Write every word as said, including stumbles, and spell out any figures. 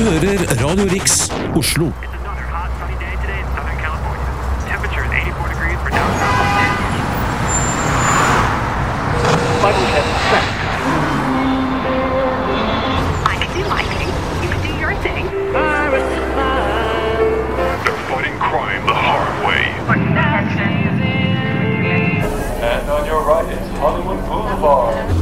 hører Radio Riks Oslo. I can do my thing. You can do your thing. They're fighting crime the hard way. And on your right is Hollywood Boulevard.